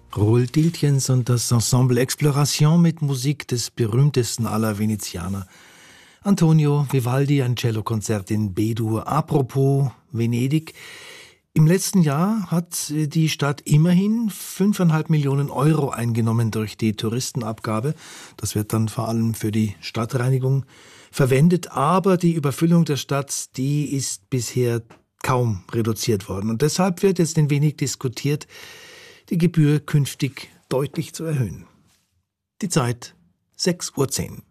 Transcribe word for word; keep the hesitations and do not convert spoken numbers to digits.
Roel Diltjens und das Ensemble Exploration mit Musik des berühmtesten aller Venezianer. Antonio Vivaldi, ein Cellokonzert in B-Dur. Apropos Venedig. Im letzten Jahr hat die Stadt immerhin fünfeinhalb Millionen Euro eingenommen durch die Touristenabgabe. Das wird dann vor allem für die Stadtreinigung verwendet. Aber die Überfüllung der Stadt, die ist bisher kaum reduziert worden. Und deshalb wird jetzt ein wenig diskutiert, die Gebühr künftig deutlich zu erhöhen. Die Zeit sechs Uhr zehn.